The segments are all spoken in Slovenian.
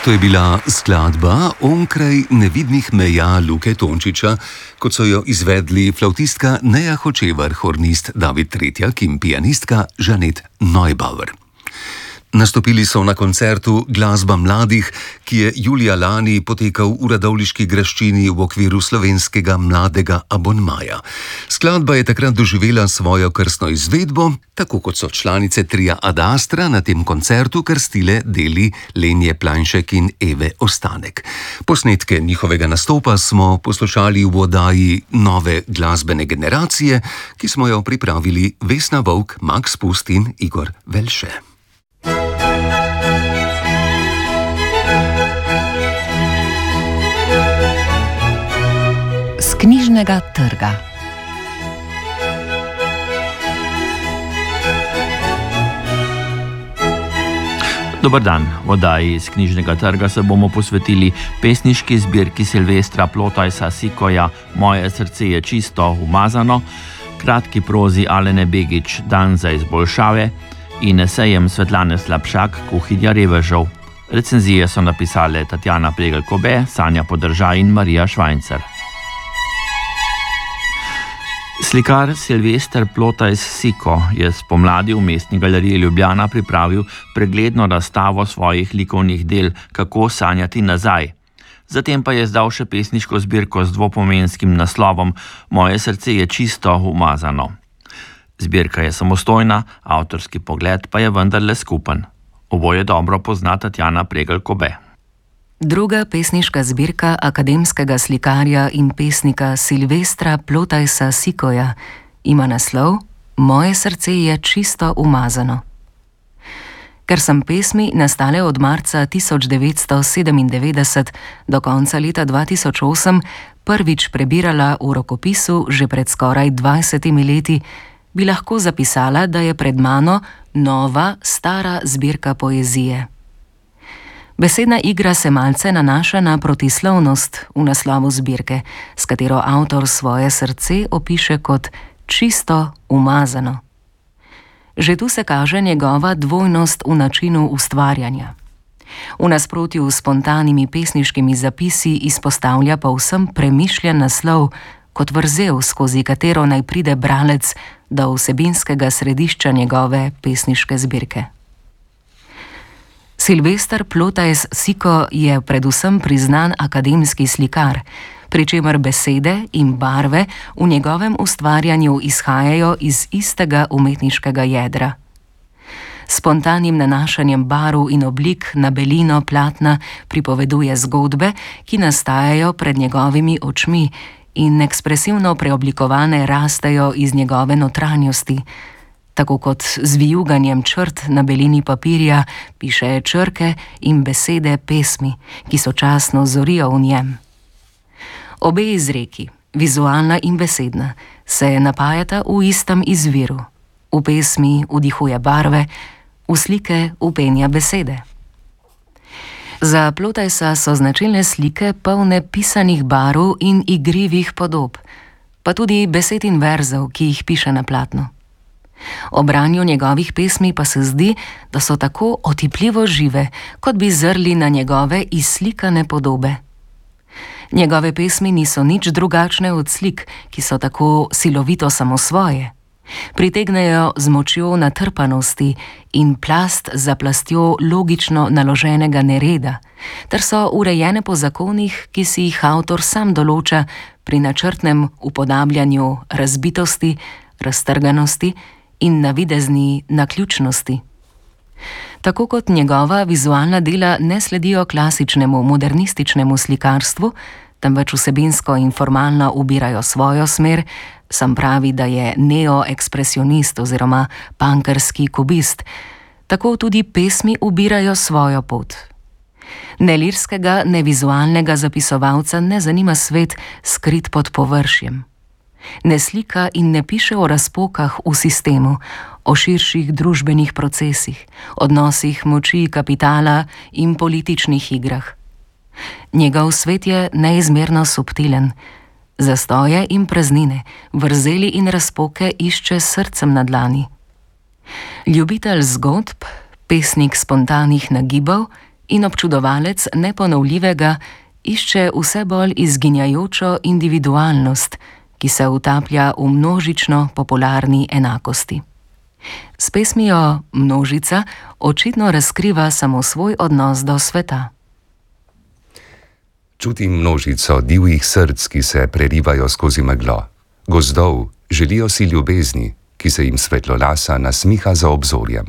To je bila skladba Onkraj nevidnih meja Luke Tončiča, kot so jo izvedli flavtistka Neja Hočevar, hornist David Tretjak in pianistka Žanet Neubauer. Nastopili so na koncertu Glasba mladih, ki je julija lani potekal v Radovljiški graščini v okviru slovenskega mladega abonmaja. Skladba je takrat doživela svojo krstno izvedbo, tako kot so članice tria Ad Astra na tem koncertu krstile deli Lenje Planšek in Eve Ostanek. Posnetke njihovega nastopa smo poslušali v oddaji Nove glasbene generacije, ki smo jo pripravili Vesna Vovk, Max Pust in Igor Velše. Z knjižnega trga. Dober dan. V oddaji iz knjižnega trga se bomo posvetili pesniški zbirki Silvestra Plotajsa Sikoja Moje srce je čisto umazano, kratki prozi Alene Begić Dan za izboljšave in esejem Svetlane Slapšak Kuhinja revežev. Recenzije so napisale Tatjana Pregl-Kobe, Sanja Podržaj in Marija Švajncer. Slikar Silvester Plotajs Siko je spomladi v Mestni galeriji Ljubljana pripravil pregledno razstavo svojih likovnih del Kako sanjati nazaj. Zatem pa je izdal še pesniško zbirko z dvopomenskim naslovom Moje srce je čisto umazano. Zbirka je samostojna, avtorski pogled pa je vendarle skupen. Oboje dobro pozna Tatjana Pregl-Kobe. Druga pesniška zbirka akademskega slikarja in pesnika Silvestra Plotajsa Sikoja ima naslov Moje srce je čisto umazano. Ker sem pesmi, nastale od marca 1997 do konca leta 2008, prvič prebirala v rokopisu že pred skoraj 20 leti, bi lahko zapisala, da je pred mano nova, stara zbirka poezije. Besedna igra se malce nanaša na protislovnost v naslovu zbirke, s katero avtor svoje srce opiše kot čisto umazano. Že tu se kaže njegova dvojnost v načinu ustvarjanja. V nasprotju s spontanimi pesniškimi zapisi izpostavlja povsem premišljen naslov kot vrzel, skozi katero naj pride bralec do vsebinskega središča njegove pesniške zbirke. Silvester Plotajs Siko je predvsem priznan akademski slikar, pri čemer besede in barve v njegovem ustvarjanju izhajajo iz istega umetniškega jedra. Spontanim nanašanjem barv in oblik na belino platna pripoveduje zgodbe, ki nastajajo pred njegovimi očmi in ekspresivno preoblikovane rastejo iz njegove notranjosti. Tako kot z vijuganjem črt na belini papirja piše črke in besede pesmi, ki sočasno zorijo v njem. Obe izreki, vizualna in besedna, se napajata v istem izviru. V pesmi vdihuje barve, v slike vpenja besede. Za Plotajsa so značilne slike polne pisanih barv in igrivih podob, pa tudi besed in verzov, ki jih piše na platnu. Ob branju njegovih pesmi pa se zdi, da so tako otipljivo žive, kot bi zrli na njegove izslikane podobe. Njegove pesmi niso nič drugačne od slik, ki so tako silovito samosvoje. Pritegnejo z močjo natrpanosti in plast za plastjo logično naloženega nereda, ter so urejene po zakonih, ki si jih avtor sam določa pri načrtnem upodabljanju razbitosti, raztrganosti in navidezni naključnosti. Tako kot njegova vizualna dela ne sledijo klasičnemu modernističnemu slikarstvu, temveč vsebinsko in formalno ubirajo svojo smer, sam pravi, da je neoekspresionist oziroma punkerski kubist, tako tudi pesmi ubirajo svojo pot. Ne lirskega, ne vizualnega zapisovalca ne zanima svet skrit pod površjem. Ne slika in ne piše o razpokah v sistemu, o širših družbenih procesih, odnosih moči kapitala in političnih igrah. Njegov svet je neizmerno subtilen, zastoje in praznine, vrzeli in razpoke išče srcem na dlani. Ljubitelj zgodb, pesnik spontanih nagibov in občudovalec neponovljivega išče vse bolj izginjajočo individualnost, ki se utaplja v množično popularni enakosti. S pesmijo Množica očitno razkriva samo svoj odnos do sveta. Čutim množico divjih src, ki se prerivajo skozi meglo. Gozdov želijo si ljubezni, ki se jim svetlolasa nasmiha za obzorjem.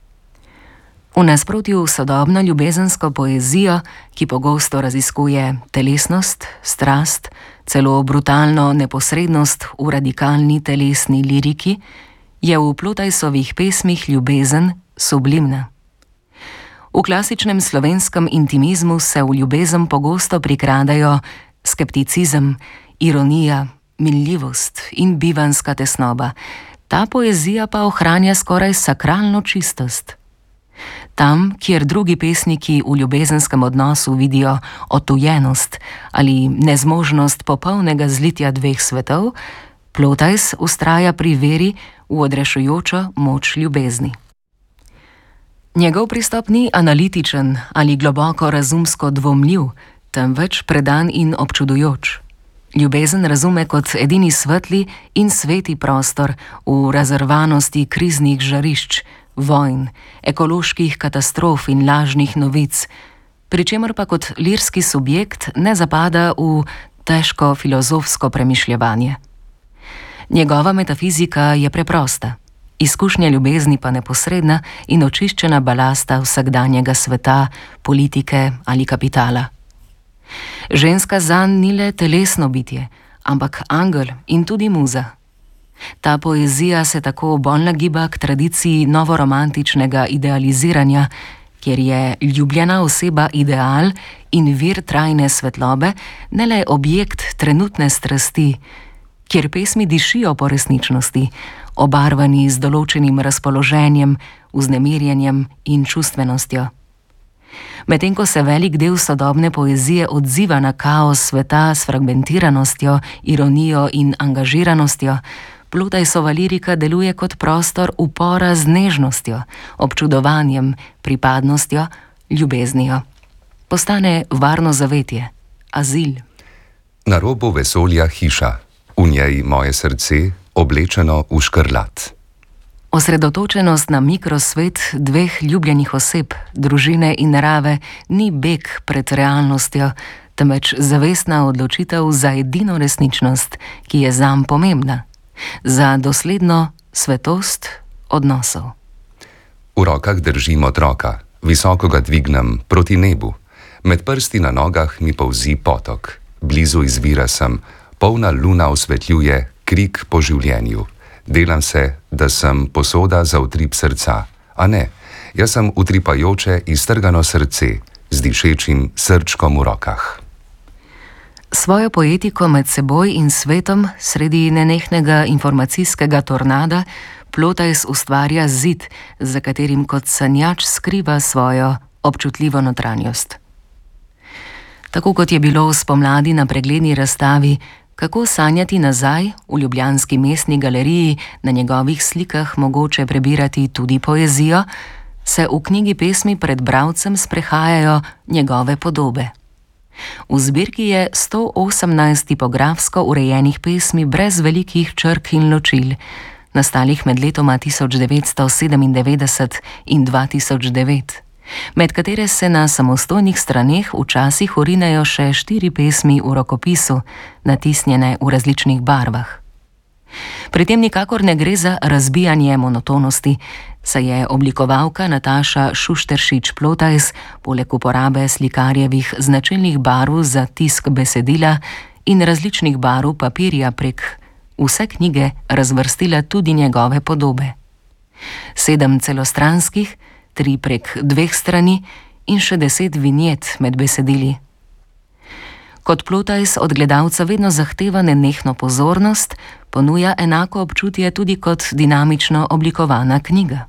V nasprotju sodobno ljubezensko poezijo, ki pogosto raziskuje telesnost, strast, celo brutalno neposrednost v radikalni telesni liriki, je v Plotajsovih pesmih ljubezen sublimna. V klasičnem slovenskem intimizmu se v ljubezen pogosto prikradajo skepticizem, ironija, minljivost in bivanska tesnoba. Ta poezija pa ohranja skoraj sakralno čistost. Tam, kjer drugi pesniki v ljubezenskem odnosu vidijo odtujenost ali nezmožnost popolnega zlitja dveh svetov, Plotajs vztraja pri veri v odrešujočo moč ljubezni. Njegov pristop ni analitičen ali globoko razumsko dvomljiv, temveč predan in občudujoč. Ljubezen razume kot edini svetli in sveti prostor v razrvanosti kriznih žarišč, vojn, ekoloških katastrof in lažnih novic, pri čemer pa kot lirski subjekt ne zapada v težko filozofsko premišljevanje. Njegova metafizika je preprosta, izkušnja ljubezni pa neposredna in očiščena balasta vsakdanjega sveta, politike ali kapitala. Ženska zanj ni le telesno bitje, ampak angel in tudi muza. Ta poezija se tako bolj nagiba k tradiciji novoromantičnega idealiziranja, kjer je ljubljena oseba ideal in vir trajne svetlobe, ne le objekt trenutne strasti, kjer pesmi dišijo po resničnosti, obarvani z določenim razpoloženjem, vznemirjenjem in čustvenostjo. Medtem ko se velik del sodobne poezije odziva na kaos sveta s fragmentiranostjo, ironijo in angažiranostjo, Plotajsova lirika deluje kot prostor upora z nežnostjo, občudovanjem, pripadnostjo, ljubeznijo. Postane varno zavetje, azil. Na robu vesolja hiša, v njej moje srce oblečeno v škrlat. Osredotočenost na mikrosvet dveh ljubljenih oseb, družine in narave, ni beg pred realnostjo, temveč zavestna odločitev za edino resničnost, ki je zanj pomembna, za dosledno svetost odnosov. V rokah držim otroka, visoko ga dvignem proti nebu. Med prsti na nogah mi polzi potok. Blizu izvira sem, polna luna osvetljuje krik po življenju. Delam se, da sem posoda za utrip srca, a ne, jaz sem utripajoče iztrgano srce z dišečim srčkom v rokah. Svojo poetiko med seboj in svetom sredi nenehnega informacijskega tornada Plotajs ustvarja zid, za katerim kot sanjač skriva svojo občutljivo notranjost. Tako kot je bilo spomladi na pregledni razstavi Kako sanjati nazaj v ljubljanski mestni galeriji na njegovih slikah mogoče prebirati tudi poezijo, se v knjigi pesmi pred bralcem sprehajajo njegove podobe. V zbirki je 118 tipografsko urejenih pesmi brez velikih črk in ločil, nastalih med letoma 1997 in 2009, med katere se na samostojnih straneh včasih orinejo še 4 pesmi v rokopisu, natisnjene v različnih barvah. Pri tem nikakor ne gre za razbijanje monotonosti, saj je oblikovalka Nataša Šušteršič-Plotajs poleg uporabe slikarjevih značilnih barv za tisk besedila in različnih barv papirja prek vse knjige razvrstila tudi njegove podobe. 7 celostranskih, 3 prek 2 strani in še 10 vinjet med besedili. Kot Plotajs od gledalca vedno zahteva nenehno pozornost, ponuja enako občutje tudi kot dinamično oblikovana knjiga.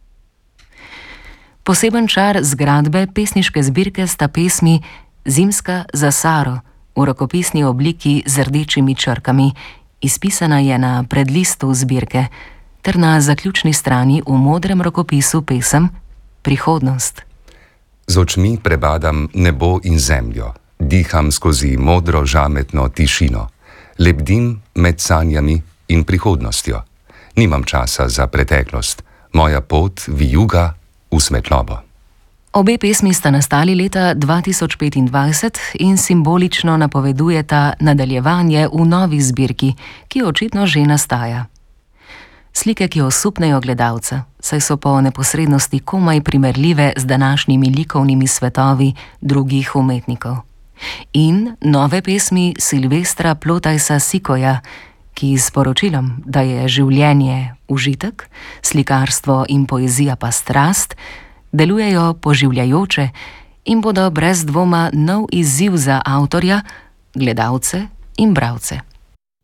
Poseben čar zgradbe pesniške zbirke sta pesmi Zimska za Saro v rokopisni obliki z rdečimi črkami, izpisana je na predlistu zbirke, ter na zaključni strani v modrem rokopisu pesem Prihodnost. Z očmi prebadam nebo in zemljo, diham skozi modro žametno tišino, lebdim med sanjami in prihodnostjo. Nimam časa za preteklost, moja pot vijuga v svetlobo. Obe pesmi sta nastali leta 2025 in simbolično napovedujeta nadaljevanje v novi zbirki, ki očitno že nastaja. Slike, ki osupnejo gledalca, saj so po neposrednosti komaj primerljive z današnjimi likovnimi svetovi drugih umetnikov. In nove pesmi Silvestra Plotajsa Sikoja, ki s sporočilom, da je življenje užitek, slikarstvo in poezija pa strast, delujejo poživljajoče in bodo brez dvoma nov izziv za avtorja, gledalce in bralce.